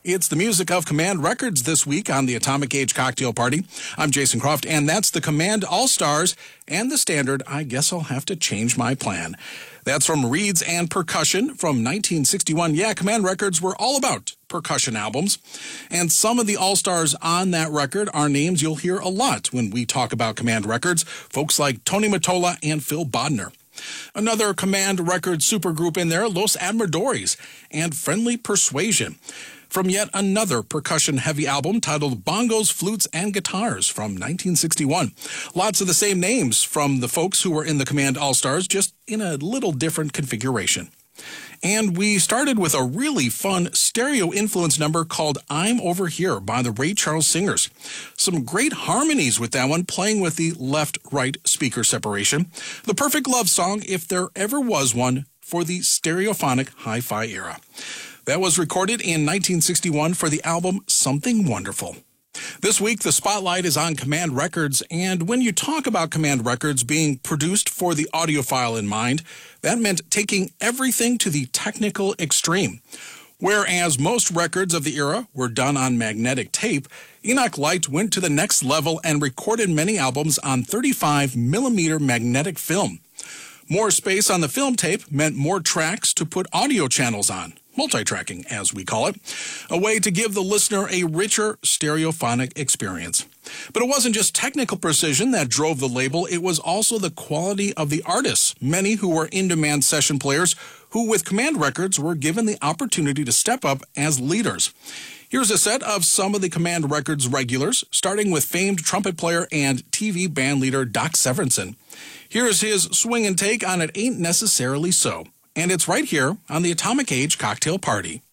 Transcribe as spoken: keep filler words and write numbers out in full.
It's the music of Command Records this week on the Atomic Age Cocktail Party. I'm Jason Croft, and that's the Command All-Stars and the standard, I Guess I'll Have to Change My Plan. That's from Reeds and Percussion from nineteen sixty-one. Yeah, Command Records were all about percussion albums. And some of the all-stars on that record are names you'll hear a lot when we talk about Command Records, folks like Tony Mottola and Phil Bodner. Another Command Records supergroup in there, Los Adoradores and Friendly Persuasion, from yet another percussion-heavy album titled Bongos, Flutes, and Guitars from nineteen sixty-one. Lots of the same names from the folks who were in the Command All-Stars, just in a little different configuration. And we started with a really fun stereo influence number called I'm Over Here by the Ray Charles Singers. Some great harmonies with that one, playing with the left-right speaker separation. The perfect love song, if there ever was one, for the stereophonic hi-fi era. That was recorded in nineteen sixty-one for the album Something Wonderful. This week, the spotlight is on Command Records, and when you talk about Command Records being produced for the audiophile in mind, that meant taking everything to the technical extreme. Whereas most records of the era were done on magnetic tape, Enoch Light went to the next level and recorded many albums on thirty-five millimeter magnetic film. More space on the film tape meant more tracks to put audio channels on. Multi-tracking, as we call it, a way to give the listener a richer stereophonic experience. But it wasn't just technical precision that drove the label, it was also the quality of the artists, many who were in-demand session players who, with Command Records, were given the opportunity to step up as leaders. Here's a set of some of the Command Records regulars, starting with famed trumpet player and T V band leader Doc Severinsen. Here's his swing and take on It Ain't Necessarily So. And it's right here on the Atomic Age Cocktail Party.